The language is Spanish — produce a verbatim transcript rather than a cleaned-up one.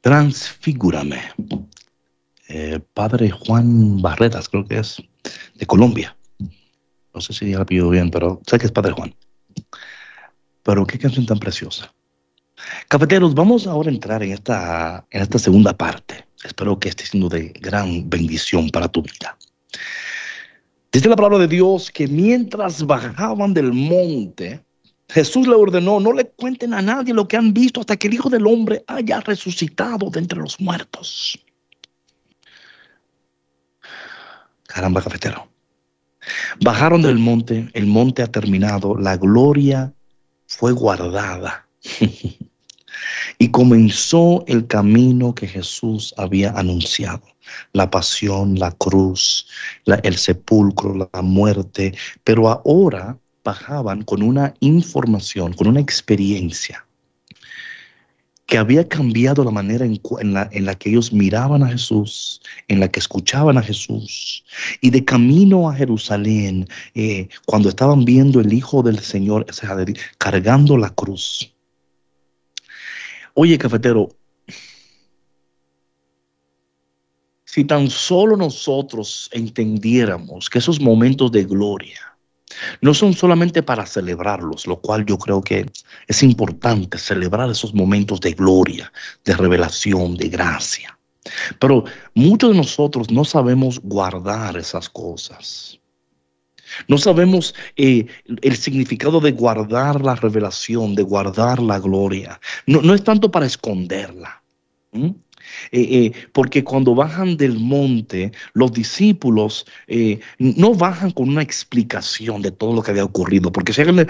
Transfigúrame. Eh, padre Juan Barreras, creo que es, de Colombia. No sé si ya la pido bien, pero sé que es Padre Juan. Pero qué canción tan preciosa. Cafeteros, vamos ahora a entrar en esta, en esta segunda parte. Espero que esté siendo de gran bendición para tu vida. Dice la palabra de Dios que mientras bajaban del monte, Jesús le ordenó, no le cuenten a nadie lo que han visto hasta que el Hijo del Hombre haya resucitado de entre los muertos. Caramba, cafetero. Bajaron del monte, el monte ha terminado, la gloria fue guardada. Y comenzó el camino que Jesús había anunciado. La pasión, la cruz, la, el sepulcro, la muerte. Pero ahora bajaban con una información, con una experiencia que había cambiado la manera en, en, la, en la que ellos miraban a Jesús, en la que escuchaban a Jesús. Y de camino a Jerusalén, eh, cuando estaban viendo el Hijo del Señor, o sea, cargando la cruz. Oye, cafetero, si tan solo nosotros entendiéramos que esos momentos de gloria no son solamente para celebrarlos, lo cual yo creo que es importante celebrar esos momentos de gloria, de revelación, de gracia. Pero muchos de nosotros no sabemos guardar esas cosas. No sabemos eh, el significado de guardar la revelación, de guardar la gloria. No, no es tanto para esconderla. ¿Mm? Eh, eh, porque cuando bajan del monte, los discípulos eh, no bajan con una explicación de todo lo que había ocurrido, porque si alguien le